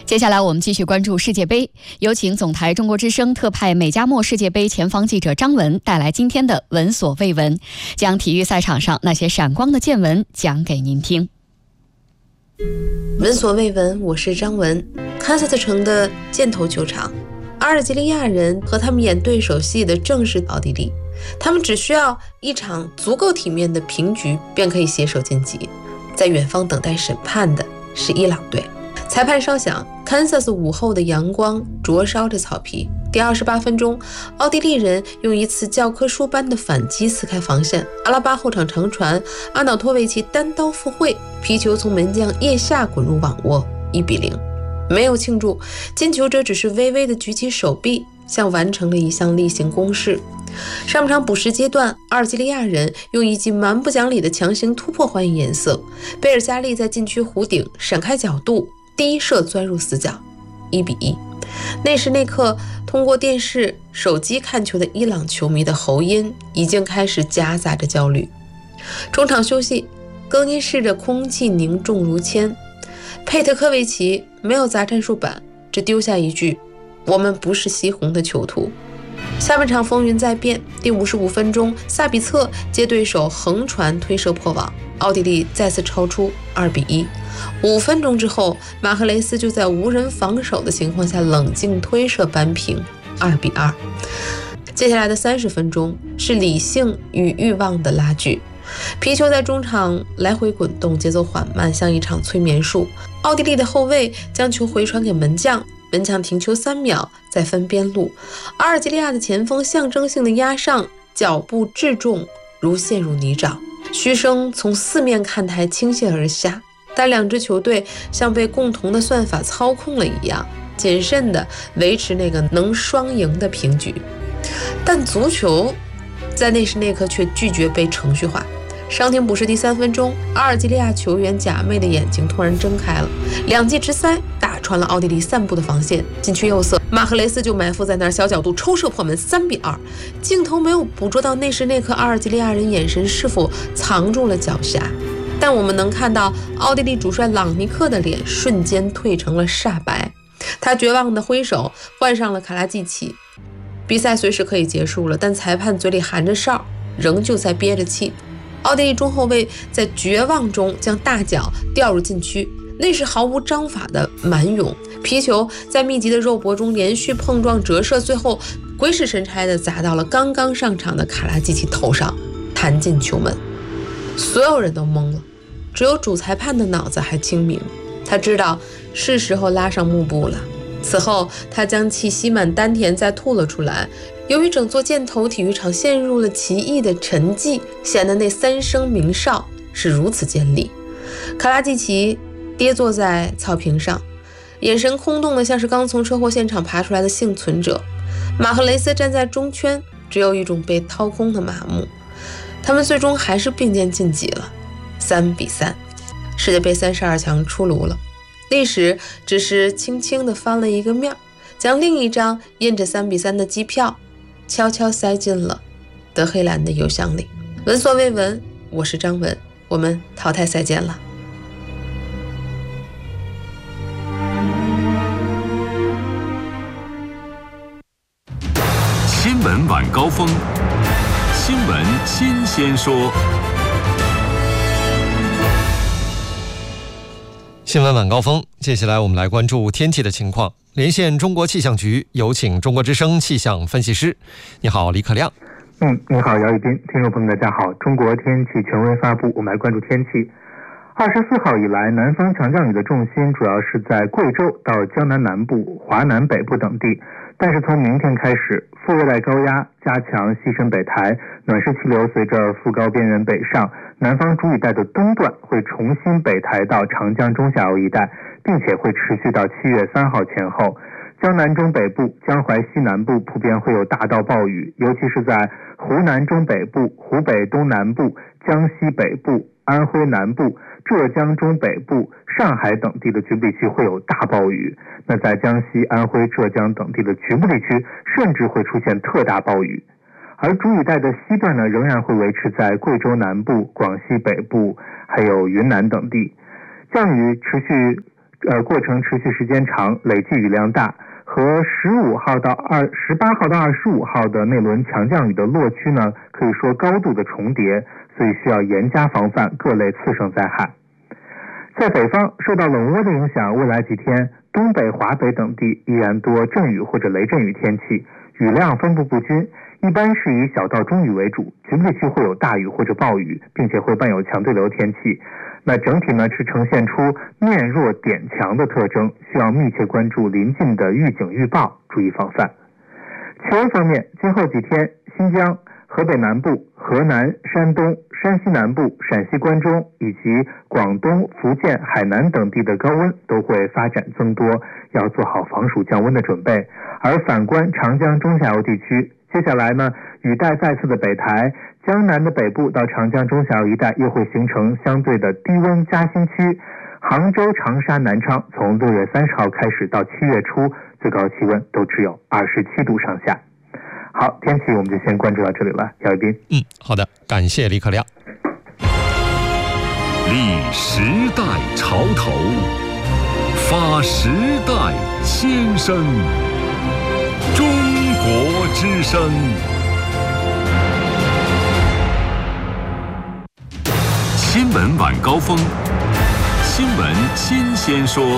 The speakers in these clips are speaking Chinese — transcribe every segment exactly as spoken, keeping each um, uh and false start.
接下来我们继续关注世界杯，有请总台中国之声特派美加墨世界杯前方记者张文带来今天的闻所未闻，将体育赛场上那些闪光的见闻讲给您听。 闻所未闻，我是张文。堪萨斯城的箭头球场，阿尔及利亚人和他们演对手戏的正是奥地利，他们只需要一场足够体面的平局便可以携手晋级。在远方等待审判的是伊朗队。裁判稍响，堪萨斯午后的阳光灼烧着草皮。第二十八分钟，奥地利人用一次教科书般的反击撕开防线，阿拉巴后场长传，阿瑙托维奇单刀赴会，皮球从门将腋下滚入网窝，一比零。没有庆祝，进球者只是微微地举起手臂，像完成了一项例行公事。上半场补时阶段，阿尔及利亚人用一记蛮不讲理的强行突破还以颜色，贝尔加利在禁区弧顶闪开角度，第一射钻入死角，一比一。那时那刻，通过电视、手机看球的伊朗球迷的喉音已经开始夹杂着焦虑。中场休息，更衣室的空气凝重如铅。佩特科维奇没有砸战术板，只丢下一句：“我们不是西红的囚徒。”下半场风云再变，第五十五分钟，萨比策接对手横传推射破网，奥地利再次超出二比一。五分钟之后，马赫雷斯就在无人防守的情况下冷静推射扳平二比二。接下来的三十分钟是理性与欲望的拉锯，皮球在中场来回滚动，节奏缓慢，像一场催眠术。奥地利的后卫将球回传给门将，门将停球三秒，再分边路。阿尔及利亚的前锋象征性的压上，脚步质重，如陷入泥沼。嘘声从四面看台倾泻而下，但两支球队像被共同的算法操控了一样，谨慎地维持那个能双赢的平局。但足球在那时那刻却拒绝被程序化。伤停补时第三分钟，阿尔及利亚球员贾妹的眼睛突然睁开了，两记直塞打穿了奥地利散布的防线，禁区右侧，马赫雷斯就埋伏在那儿，小角度抽射破门，三比二。镜头没有捕捉到那时那刻阿尔及利亚人眼神是否藏住了狡黠，但我们能看到奥地利主帅朗尼克的脸瞬间褪成了煞白，他绝望地挥手换上了卡拉季奇。比赛随时可以结束了，但裁判嘴里含着哨，仍旧在憋着气。奥地利中后卫在绝望中将大脚掉入禁区，那是毫无章法的蛮勇，皮球在密集的肉搏中连续碰撞折射，最后鬼使神差地砸到了刚刚上场的卡拉季奇头上，弹进球门。所有人都懵了，只有主裁判的脑子还清明，他知道是时候拉上幕布了。此后他将气吸满丹田，再吐了出来。由于整座箭头体育场陷入了奇异的沉寂，显得那三声鸣哨是如此尖利。卡拉季奇跌坐在草坪上，眼神空洞的像是刚从车祸现场爬出来的幸存者。马赫雷斯站在中圈，只有一种被掏空的麻木。他们最终还是并肩晋级了，三比三，世界杯三十二强出炉了。历史只是轻轻地翻了一个面，将另一张印着三比三的机票悄悄塞进了德黑兰的邮箱里。闻所未闻，我是张文，我们淘汰赛见了。 新闻晚高峰，新闻新鲜说。 新闻晚高峰，接下来我们来关注天气的情况。连线中国气象局，有请中国之声气象分析师。你好，李可亮。 嗯，你好，姚宇斌。听众朋友大家好，中国天气权威发布，我们来关注天气。二十四号以来，南方强降雨的重心主要是在贵州到江南南部、华南北部等地，但是从明天开始，副热带高压加强西伸北抬，暖湿气流随着副高边缘北上，南方主雨带的东段会重新北抬到长江中下游一带，并且会持续到七月三号前后。江南中北部、江淮西南部普遍会有大到暴雨，尤其是在湖南中北部、湖北东南部、江西北部、安徽南部、浙江中北部、上海等地的局部地区会有大暴雨。那在江西、安徽、浙江等地的局部地区，甚至会出现特大暴雨。而主雨带的西段呢，仍然会维持在贵州南部、广西北部，还有云南等地。降雨持续呃过程持续时间长，累计雨量大，和十五号到二十八号到二十五号的那轮强降雨的落区呢，可以说高度的重叠，所以需要严加防范各类次生灾害。在北方受到冷涡的影响，未来几天东北、华北等地依然多阵雨或者雷阵雨天气，雨量分布不均，一般是以小到中雨为主，局部地区会有大雨或者暴雨，并且会伴有强对流天气。那整体呢是呈现出面弱点强的特征，需要密切关注临近的预警预报，注意防范。气温方面，今后几天新疆、河北南部、河南、山东、山西南部、陕西关中以及广东、福建、海南等地的高温都会发展增多，要做好防暑降温的准备。而反观长江中下游地区，接下来呢，雨带再次的北抬，江南的北部到长江中下游一带又会形成相对的低温夹心区。杭州、长沙、南昌从六月三十号开始到七月初，最高气温都只有二十七度上下。好，天气我们就先关注到这里了，姚一斌。 嗯，好的，感谢李可亮。 立时代潮头，发时代先声。中国之声。新闻晚高峰，新闻新鲜说。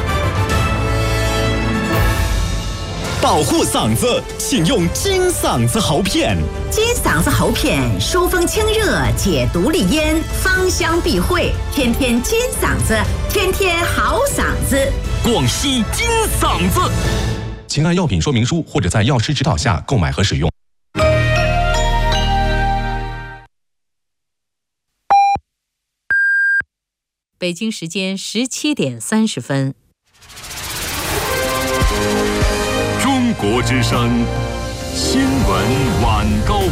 保护嗓子，请用金嗓子喉片。 金嗓子喉片疏风清热，解毒利咽，芳香避秽，天天金嗓子，天天好嗓子。 广西金嗓子，请按药品说明书或者在药师指导下购买和使用。 北京时间十七点三十分。 中国之声新闻晚高